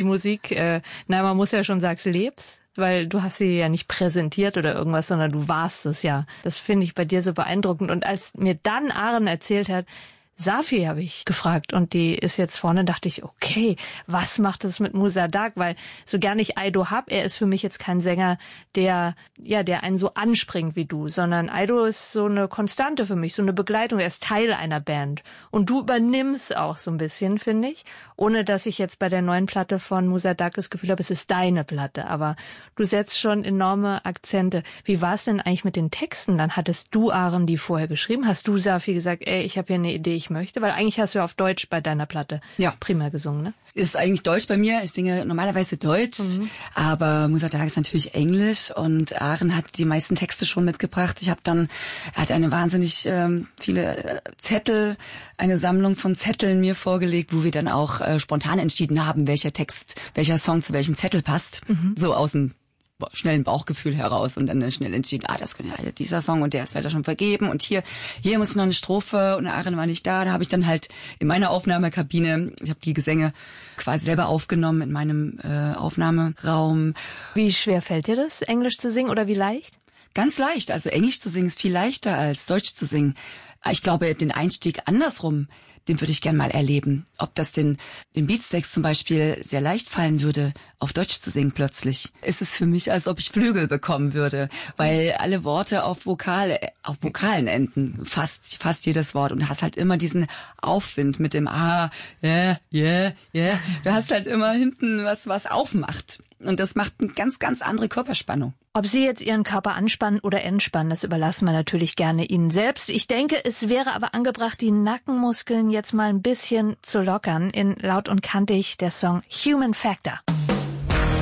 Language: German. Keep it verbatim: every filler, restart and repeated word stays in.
Musik, äh, na, man muss ja schon sagen, lebst, weil du hast sie ja nicht präsentiert oder irgendwas, sondern du warst es ja. Das finde ich bei dir so beeindruckend. Und als mir dann Aren erzählt hat, Safi habe ich gefragt und die ist jetzt vorne, dachte ich, okay, was macht es mit Musa Dagh? Weil so gern ich Aido hab, er ist für mich jetzt kein Sänger, der ja, der einen so anspringt wie du, sondern Aido ist so eine Konstante für mich, so eine Begleitung, er ist Teil einer Band. Und du übernimmst auch so ein bisschen, finde ich, ohne dass ich jetzt bei der neuen Platte von Musa Dagh das Gefühl habe, es ist deine Platte, aber du setzt schon enorme Akzente. Wie war es denn eigentlich mit den Texten? Dann hattest du, Aren, die vorher geschrieben, hast du, Safi, gesagt, ey, ich habe hier eine Idee, ich möchte, weil eigentlich hast du ja auf Deutsch bei deiner Platte ja. prima gesungen, ne? Ist eigentlich Deutsch bei mir. Ich singe normalerweise Deutsch, mhm. aber Musa Dagh ist natürlich Englisch und Aren hat die meisten Texte schon mitgebracht. Ich habe dann, er hat eine wahnsinnig ähm, viele Zettel, eine Sammlung von Zetteln mir vorgelegt, wo wir dann auch äh, spontan entschieden haben, welcher Text, welcher Song zu welchem Zettel passt. Mhm. So aus dem schnellen Bauchgefühl heraus und dann schnell entschieden, ah, das könnte ja dieser Song und der ist leider schon vergeben und hier hier muss noch eine Strophe und Aren war nicht da. Da habe ich dann halt in meiner Aufnahmekabine, ich habe die Gesänge quasi selber aufgenommen in meinem äh, Aufnahmeraum. Wie schwer fällt dir das, Englisch zu singen oder wie leicht? Ganz leicht, also Englisch zu singen ist viel leichter als Deutsch zu singen. Ich glaube, den Einstieg andersrum, den würde ich gern mal erleben. Ob das den, den Beatsteaks zum Beispiel sehr leicht fallen würde, auf Deutsch zu singen plötzlich, ist es für mich, als ob ich Flügel bekommen würde, weil alle Worte auf Vokale, auf Vokalen enden, fast, fast jedes Wort. Und du hast halt immer diesen Aufwind mit dem Ah, yeah, yeah, yeah. Du hast halt immer hinten was, was aufmacht. Und das macht eine ganz, ganz andere Körperspannung. Ob Sie jetzt Ihren Körper anspannen oder entspannen, das überlassen wir natürlich gerne Ihnen selbst. Ich denke, es wäre aber angebracht, die Nackenmuskeln jetzt mal ein bisschen zu lockern. In Laut und Kantig der Song Human Factor.